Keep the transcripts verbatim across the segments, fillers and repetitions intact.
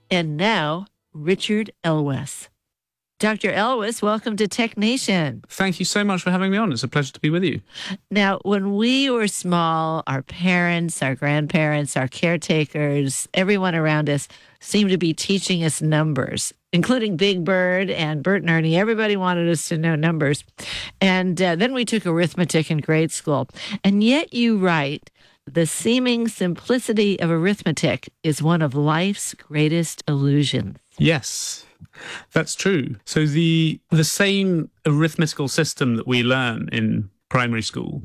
And now, Richard Elwes. Doctor Elwes, welcome to Tech Nation. Thank you so much for having me on. It's a pleasure to be with you. Now, when we were small, our parents, our grandparents, our caretakers, everyone around us seemed to be teaching us numbers, including Big Bird and Bert and Ernie. Everybody wanted us to know numbers. And uh, then we took arithmetic in grade school. And yet you write, the seeming simplicity of arithmetic is one of life's greatest illusions. Yes, that's true. So the the same arithmetical system that we learn in primary school,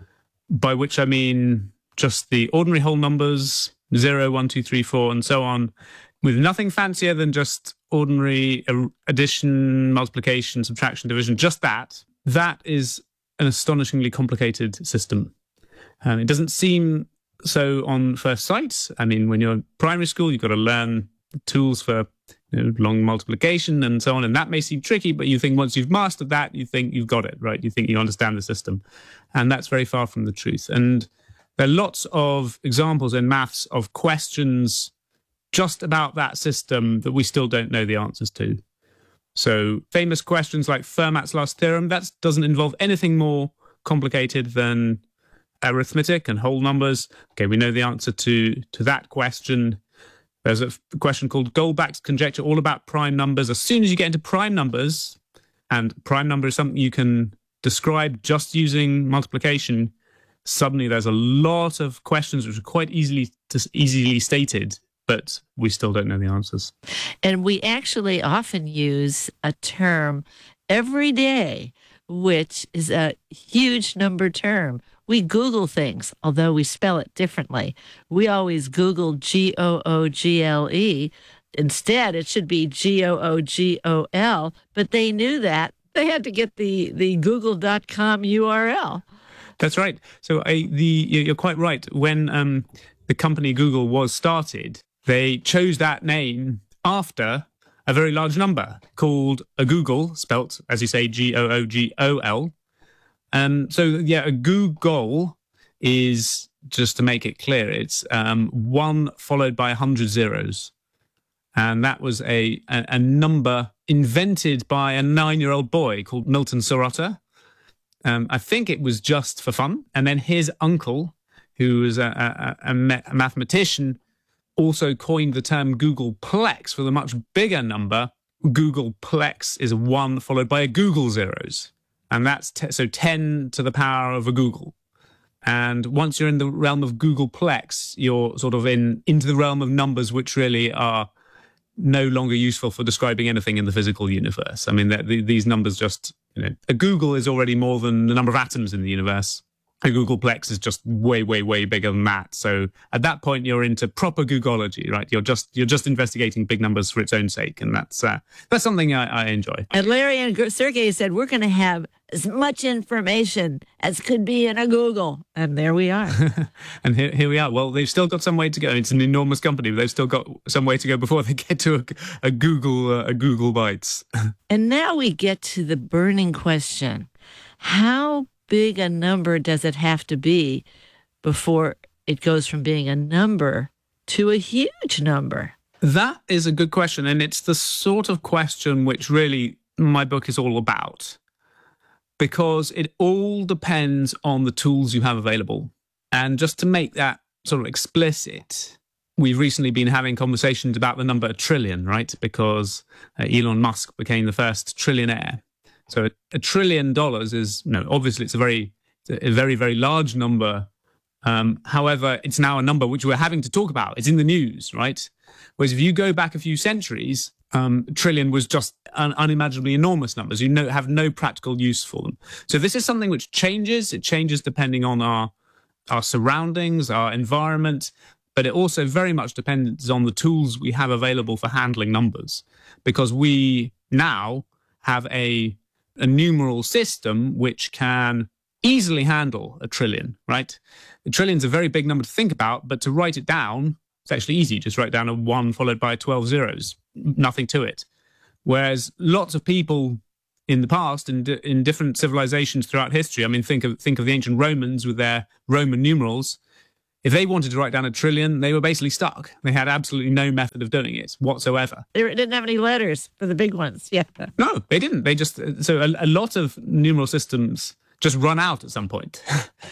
by which I mean just the ordinary whole numbers, zero, one, two, three, four, and so on, with nothing fancier than just ordinary addition, multiplication, subtraction, division, just that, that is an astonishingly complicated system. Um, it doesn't seem so on first sight. I mean, when you're in primary school, you've got to learn the tools for you know, long multiplication and so on, and that may seem tricky, but you think once you've mastered that, you think you've got it, right? You think you understand the system, and that's very far from the truth. And there are lots of examples in maths of questions just about that system that we still don't know the answers to. So famous questions like Fermat's last theorem, that doesn't involve anything more complicated than arithmetic and whole numbers. Okay, we know the answer to, to that question. There's a question called Goldbach's conjecture, all about prime numbers. As soon as you get into prime numbers, and prime number is something you can describe just using multiplication, suddenly there's a lot of questions which are quite easily easily stated, but we still don't know the answers. And we actually often use a term every day, which is a huge number term. We Google things, although we spell it differently. We always Google G O O G L E. Instead, it should be G O O G O L, but they knew that. They had to get the, the google dot com U R L. That's right. So I, the you're quite right. When um, the company Google was started, they chose that name after a very large number called a Google, spelt, as you say, G O O G O L. Um, so, yeah, a Google is, just to make it clear, it's um, one followed by one hundred zeros. And that was a, a, a number invented by a nine-year-old boy called Milton Sorotta. Um, I think it was just for fun. And then his uncle, who was a, a, a mathematician, also coined the term Googleplex for the much bigger number. Googleplex is one followed by a Google zeros. And that's t- so ten to the power of a Google. And once you're in the realm of Googleplex, you're sort of in into the realm of numbers which really are no longer useful for describing anything in the physical universe. I mean, the, these numbers just, you know, a Google is already more than the number of atoms in the universe. A Googleplex is just way, way, way bigger than that. So at that point, you're into proper Googleology, right? You're just you're just investigating big numbers for its own sake, and that's uh, that's something I, I enjoy. And Larry and Sergey said we're going to have as much information as could be in a Google, and there we are. And here, here we are. Well, they've still got some way to go. It's an enormous company, but they've still got some way to go before they get to a, a Google uh, a Google Bytes. And now we get to the burning question: how big a number does it have to be before it goes from being a number to a huge number? That is a good question, and it's the sort of question which really my book is all about, because it all depends on the tools you have available. And just to make that sort of explicit, we've recently been having conversations about the number a trillion, right? Because uh, Elon Musk became the first trillionaire. So a, a trillion dollars is, you know, obviously it's a very, a very, very large number. Um, however, it's now a number which we're having to talk about. It's in the news, right? Whereas if you go back a few centuries, um, a trillion was just un- unimaginably enormous numbers. You know, have no practical use for them. So this is something which changes. It changes depending on our our surroundings, our environment, but it also very much depends on the tools we have available for handling numbers, because we now have a a numeral system which can easily handle a trillion, right? A trillion's a very big number to think about, but to write it down, it's actually easy. Just write down a one followed by twelve zeros, nothing to it. Whereas lots of people in the past, in, di- in different civilizations throughout history, I mean, think of think of the ancient Romans with their Roman numerals. if they wanted to write down a trillion, they were basically stuck. They had absolutely no method of doing it whatsoever. They didn't have any letters for the big ones. Yeah. No, they didn't. They just, so a, a lot of numeral systems just run out at some point.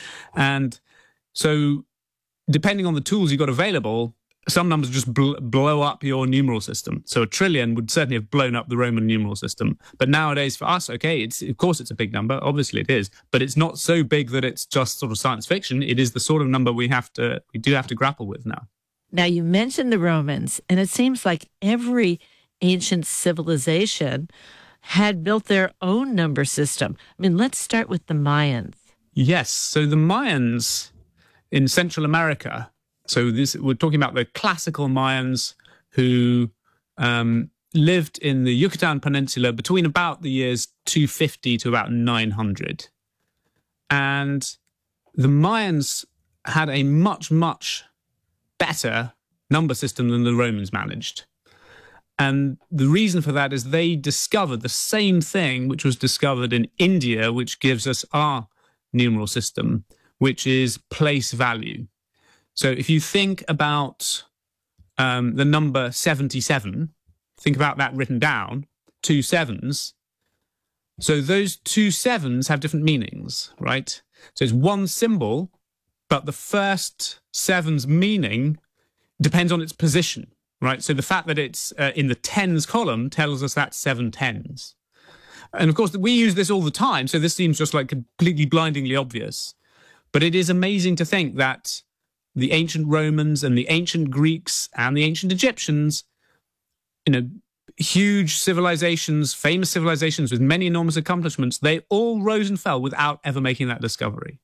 And so depending on the tools you got available, some numbers just bl- blow up your numeral system. So a trillion would certainly have blown up the Roman numeral system. But nowadays for us, okay, it's of course it's a big number. Obviously it is, but it's not so big that it's just sort of science fiction. It is the sort of number we have to, we do have to grapple with now. Now you mentioned the Romans, and it seems like every ancient civilization had built their own number system. I mean, let's start with the Mayans. Yes. So the Mayans in Central America, so this, we're talking about the classical Mayans who um, lived in the Yucatan Peninsula between about the years two fifty to about nine hundred. And the Mayans had a much, much better number system than the Romans managed. And the reason for that is they discovered the same thing which was discovered in India, which gives us our numeral system, which is place value. So if you think about um, the number seventy-seven, think about that written down, two sevens. So those two sevens have different meanings, right? So it's one symbol, but the first seven's meaning depends on its position, right? So the fact that it's uh, in the tens column tells us that's seven tens. And of course, we use this all the time, so this seems just like completely blindingly obvious. But it is amazing to think that the ancient Romans and the ancient Greeks and the ancient Egyptians, you know, huge civilizations, famous civilizations with many enormous accomplishments, they all rose and fell without ever making that discovery.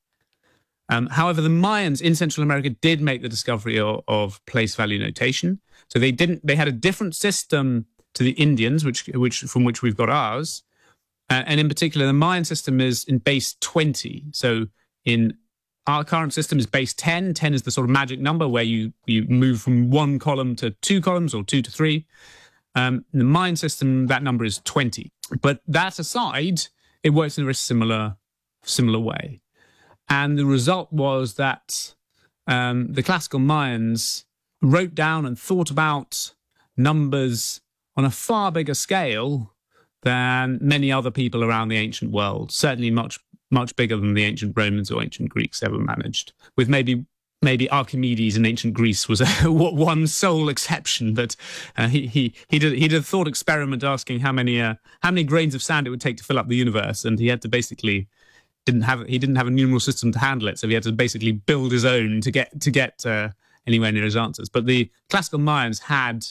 Um, however, the Mayans in Central America did make the discovery of, of place value notation. So they didn't. They had a different system to the Indians, which, which from which we've got ours. Uh, and in particular, the Mayan system is in base twenty. So in our current system is base ten. ten is the sort of magic number where you, you move from one column to two columns or two to three. Um, in the Mayan system, that number is twenty. But that aside, it works in a very similar, similar way. And the result was that um, the classical Mayans wrote down and thought about numbers on a far bigger scale than many other people around the ancient world, certainly much much bigger than the ancient Romans or ancient Greeks ever managed, with maybe maybe Archimedes in ancient Greece was a, one sole exception. But uh, he he he did he did a thought experiment asking how many uh, how many grains of sand it would take to fill up the universe, and he had to basically didn't have he didn't have a numeral system to handle it, so he had to basically build his own to get to get uh, anywhere near his answers. But the classical Mayans had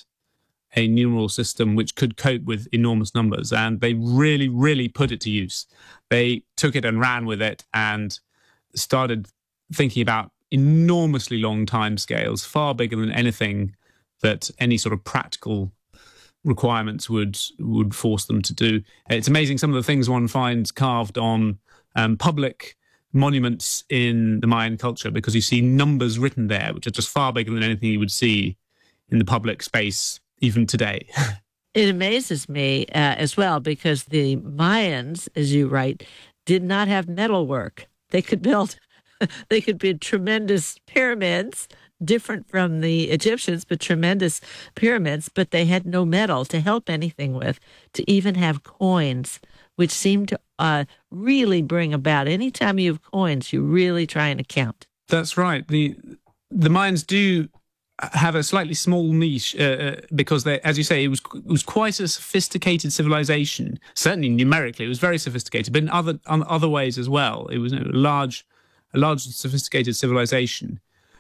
a numeral system which could cope with enormous numbers, and they really, really put it to use. They took it and ran with it and started thinking about enormously long time scales, far bigger than anything that any sort of practical requirements would would force them to do. It's amazing some of the things one finds carved on um, public monuments in the Mayan culture, because you see numbers written there which are just far bigger than anything you would see in the public space even today. It amazes me uh, as well, because the Mayans, as you write, did not have metalwork. They could build, they could build tremendous pyramids, different from the Egyptians, but tremendous pyramids, but they had no metal to help anything with, to even have coins, which seem to uh, really bring about, anytime you have coins, you really try and account. That's right. The the Mayans do have a slightly small niche uh, because, they, as you say, it was it was quite a sophisticated civilization. Certainly numerically, it was very sophisticated, but in other on other ways as well. It was a large, a large sophisticated civilization,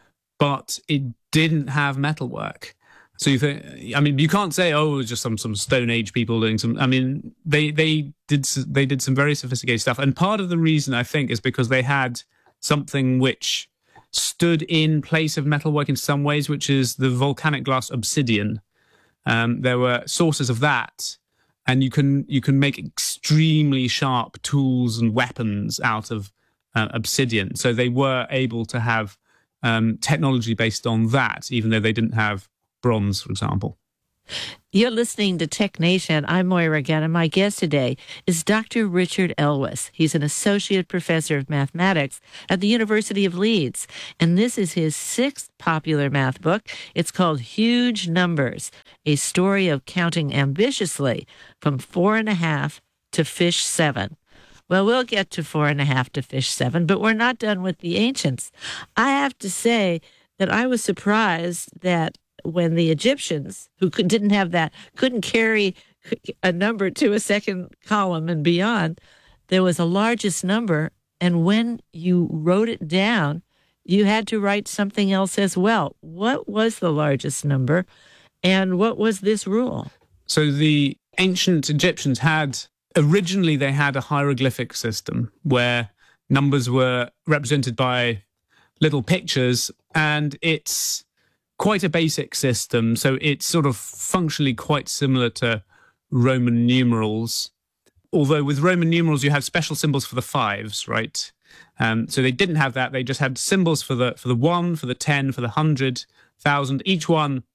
but it didn't have metalwork. So you think, I mean, you can't say, oh, it was just some some Stone Age people doing some. I mean, they they did they did some very sophisticated stuff, and part of the reason, I think, is because they had something which stood in place of metalwork in some ways, which is the volcanic glass obsidian. Um, there were sources of that, and you can you can make extremely sharp tools and weapons out of uh, obsidian. So they were able to have um, technology based on that, even though they didn't have bronze, for example. You're listening to Tech Nation. I'm Moira Gann, and my guest today is Doctor Richard Elwes. He's an associate professor of mathematics at the University of Leeds, and this is his sixth popular math book. It's called Huge Numbers, a story of counting ambitiously from four and a half to fish seven. Well, we'll get to four and a half to fish seven, but we're not done with the ancients. I have to say that I was surprised that when the Egyptians, who could, didn't have that, couldn't carry a number to a second column and beyond, there was a largest number. And when you wrote it down, you had to write something else as well. What was the largest number, and what was this rule? So the ancient Egyptians had, originally they had a hieroglyphic system where numbers were represented by little pictures, and it's quite a basic system. So it's sort of functionally quite similar to Roman numerals. Although with Roman numerals, you have special symbols for the fives, right? Um, so they didn't have that. They just had symbols for the for the one, for the ten, for the hundred, thousand, each one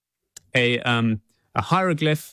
a um, a hieroglyph,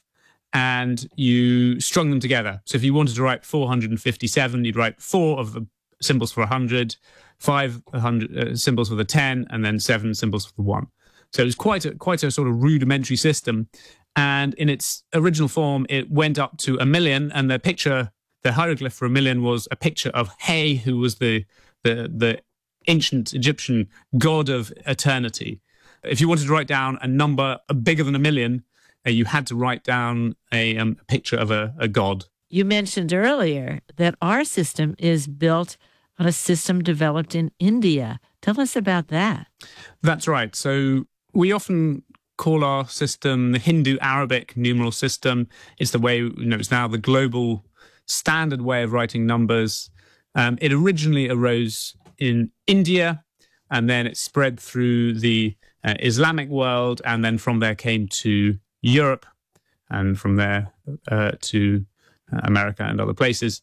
and you strung them together. So if you wanted to write four hundred fifty-seven, you'd write four of the symbols for one hundred, five hundred, uh, symbols for the ten, and then seven symbols for the one. So it was quite a, quite a sort of rudimentary system. And in its original form, it went up to a million. And the picture, the hieroglyph for a million was a picture of Hay, who was the, the, the ancient Egyptian god of eternity. If you wanted to write down a number bigger than a million, uh, you had to write down a, um, a picture of a, a god. You mentioned earlier that our system is built on a system developed in India. Tell us about that. That's right. So we often call our system the Hindu-Arabic numeral system. It's the way, you know, it's now the global standard way of writing numbers. Um, it originally arose in India, and then it spread through the uh, Islamic world, and then from there came to Europe, and from there uh, to uh, America and other places.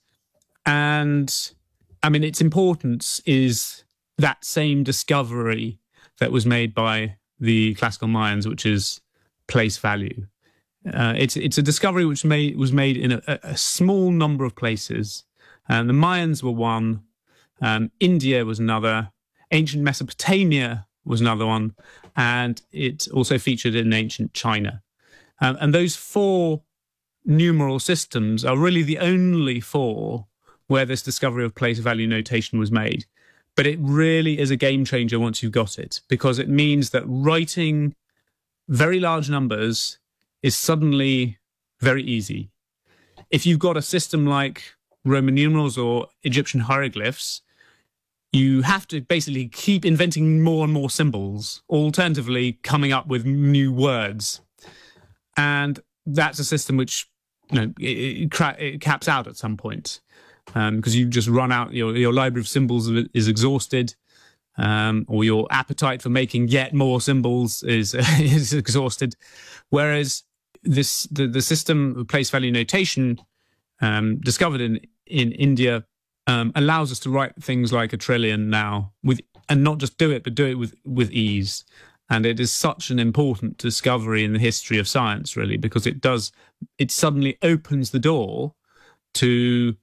And I mean, its importance is that same discovery that was made by the classical Mayans, which is place value. Uh, it's it's a discovery which made, was made in a, a small number of places. And the Mayans were one, um, India was another, ancient Mesopotamia was another one, and it also featured in ancient China. Um, and those four numeral systems are really the only four where this discovery of place value notation was made. But it really is a game changer once you've got it, because it means that writing very large numbers is suddenly very easy. If you've got a system like Roman numerals or Egyptian hieroglyphs, you have to basically keep inventing more and more symbols, alternatively coming up with new words. And that's a system which, you know, it, it, cra- it caps out at some point. Um, because you just run out, your your library of symbols is exhausted, um, or your appetite for making yet more symbols is is exhausted. Whereas this the, the system of place value notation um, discovered in in India um, allows us to write things like a trillion now with, and not just do it, but do it with with ease. And it is such an important discovery in the history of science, really, because it does it suddenly opens the door to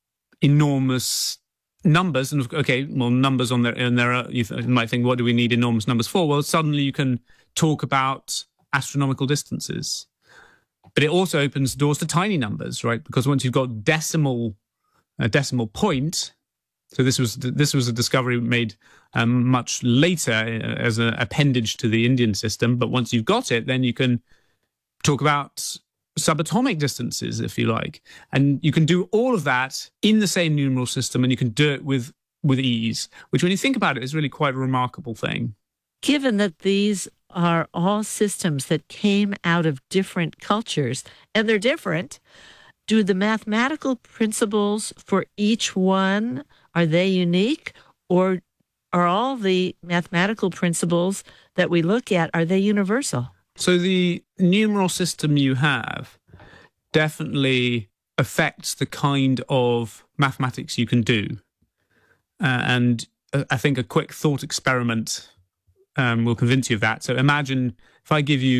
enormous numbers. And okay, well, numbers on there, and there are, you might think, what do we need enormous numbers for? Well, suddenly you can talk about astronomical distances. But it also opens doors to tiny numbers, right? Because once you've got decimal, a decimal point, so this was this was a discovery made um, much later as an appendage to the Indian system. But once you've got it, then you can talk about subatomic distances, if you like. And you can do all of that in the same numeral system, and you can do it with, with ease, which when you think about it is really quite a remarkable thing. Given that these are all systems that came out of different cultures, and they're different, do the mathematical principles for each one, are they unique? Or are all the mathematical principles that we look at, are they universal? So the numeral system you have definitely affects the kind of mathematics you can do. Uh, and I think a quick thought experiment um, will convince you of that. So imagine if I give you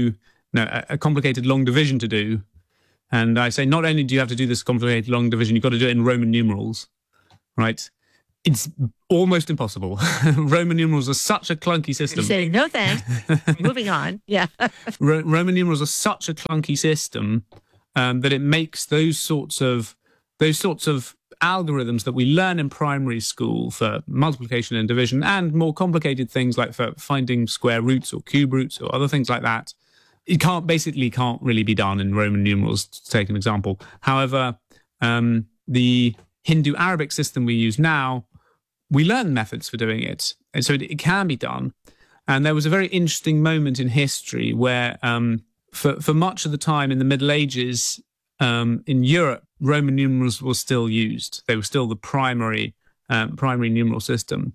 no, a, a complicated long division to do. And I say, not only do you have to do this complicated long division, you've got to do it in Roman numerals, right? It's almost impossible. Roman numerals are such a clunky system. You say, no thanks. Moving on. Yeah. Ro- Roman numerals are such a clunky system um, that it makes those sorts of those sorts of algorithms that we learn in primary school for multiplication and division, and more complicated things like for finding square roots or cube roots or other things like that, it can't basically can't really be done in Roman numerals, to take an example. However, um, the Hindu Arabic system we use now, we learn methods for doing it. And so it, it can be done. And there was a very interesting moment in history where um, for, for much of the time in the Middle Ages um, in Europe, Roman numerals were still used. They were still the primary um, primary numeral system.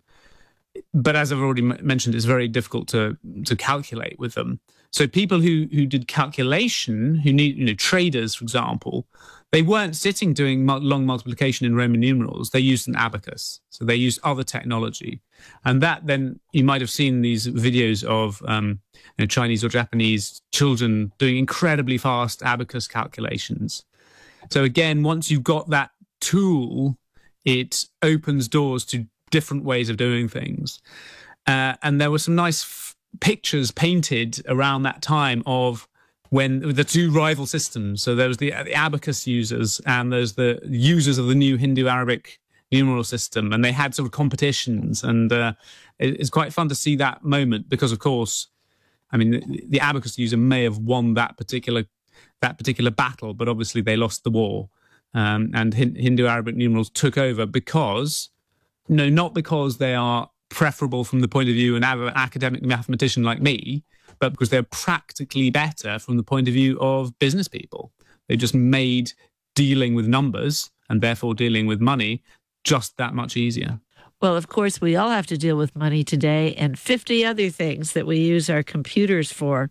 But as I've already m- mentioned, it's very difficult to to calculate with them. So people who who did calculation, who need, you know, traders, for example, they weren't sitting doing mu- long multiplication in Roman numerals. They used an abacus. So they used other technology. And that then, you might have seen these videos of um, you know, Chinese or Japanese children doing incredibly fast abacus calculations. So again, once you've got that tool, it opens doors to different ways of doing things. Uh, and there were some nice f- pictures painted around that time of when the two rival systems. So there was the, the abacus users and there's the users of the new Hindu Arabic numeral system, and they had sort of competitions. And uh, it, it's quite fun to see that moment because, of course, I mean, the, the abacus user may have won that particular that particular battle, but obviously they lost the war. Um, and Hin- Hindu Arabic numerals took over because, no, not because they are preferable from the point of view of an academic mathematician like me, but because they're practically better from the point of view of business people. They just made dealing with numbers and therefore dealing with money just that much easier. Well, of course, we all have to deal with money today and fifty other things that we use our computers for.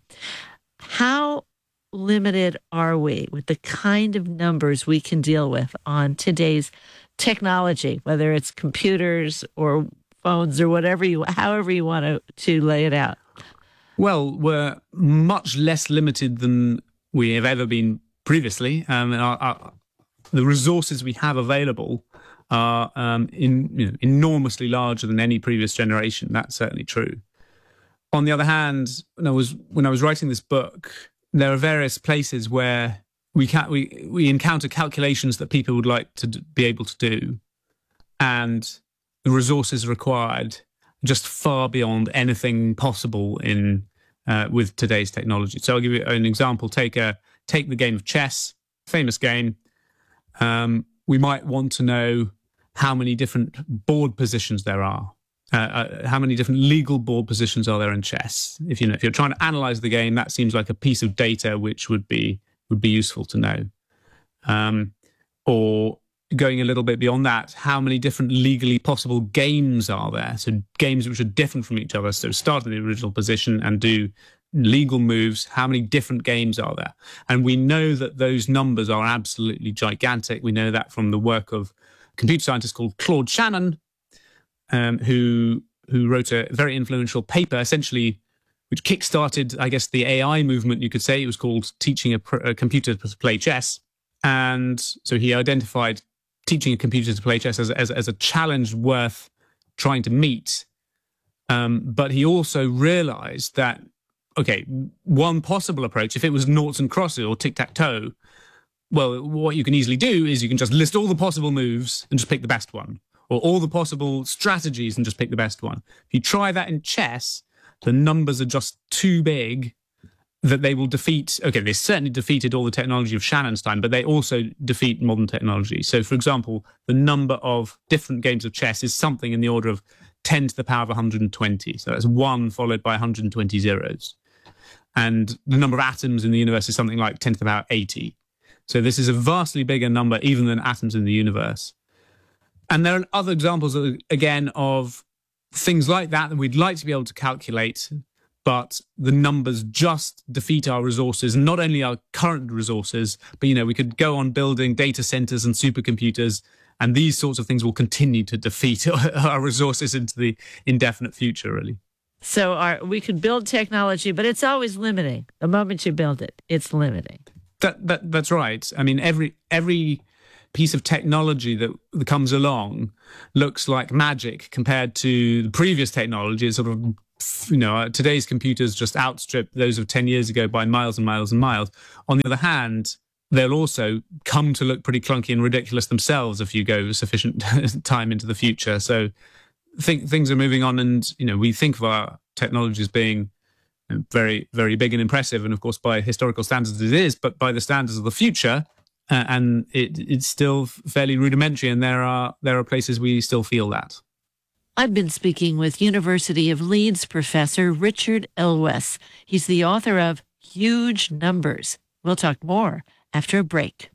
How limited are we with the kind of numbers we can deal with on today's technology, whether it's computers or phones or whatever you, however you want to, to lay it out? Well, we're much less limited than we have ever been previously. Um, and our, our, the resources we have available are um, in, you know, enormously larger than any previous generation. That's certainly true. On the other hand, when I was when I was writing this book, there are various places where we can we we encounter calculations that people would like to d- be able to do, and the resources required just far beyond anything possible in uh, with today's technology. So I'll give you an example. Take a take the game of chess, famous game. Um, we might want to know how many different board positions there are. Uh, uh, how many different legal board positions are there in chess? If you know, if you're trying to analyze the game, that seems like a piece of data which would be would be useful to know. Um, or going a little bit beyond that, how many different legally possible games are there? So games which are different from each other. So start in the original position and do legal moves. How many different games are there? And we know that those numbers are absolutely gigantic. We know that from the work of a computer scientist called Claude Shannon, Um, who who wrote a very influential paper, essentially, which kickstarted, I guess, the A I movement, you could say. It was called Teaching a, Pr- a Computer to Play Chess. And so he identified teaching a computer to play chess as, as, as a challenge worth trying to meet. Um, but he also realized that, okay, one possible approach, if it was noughts and crosses or tic-tac-toe, well, what you can easily do is you can just list all the possible moves and just pick the best one, or all the possible strategies and just pick the best one. If you try that in chess, the numbers are just too big that they will defeat, okay, they certainly defeated all the technology of Shannon's time, but they also defeat modern technology. So, for example, the number of different games of chess is something in the order of ten to the power of one hundred twenty. So that's one followed by one hundred twenty zeros. And the number of atoms in the universe is something like ten to the power eighty. So this is a vastly bigger number even than atoms in the universe. And there are other examples, of, again, of things like that that we'd like to be able to calculate, but the numbers just defeat our resources, and not only our current resources, but, you know, we could go on building data centers and supercomputers, and these sorts of things will continue to defeat our resources into the indefinite future, really. So our, we could build technology, but it's always limiting. The moment you build it, it's limiting. That, that that's right. I mean, every every piece of technology that, that comes along looks like magic compared to the previous technology. It's sort of, you know, today's computers just outstrip those of ten years ago by miles and miles and miles. On the other hand, they'll also come to look pretty clunky and ridiculous themselves if you go sufficient time into the future. So think things are moving on, and, you know, we think of our technology as being very, very big and impressive. And of course, by historical standards it is, but by the standards of the future, uh, and it, it's still fairly rudimentary. And there are, there are places we still feel that. I've been speaking with University of Leeds professor Richard Elwes. He's the author of Huge Numbers. We'll talk more after a break.